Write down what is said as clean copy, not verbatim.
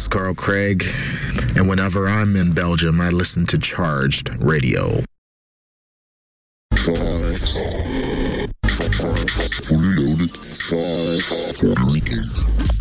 is Carl Craig, and whenever I'm in Belgium, I listen to Charged Radio. Fully loaded. Puerto Rican.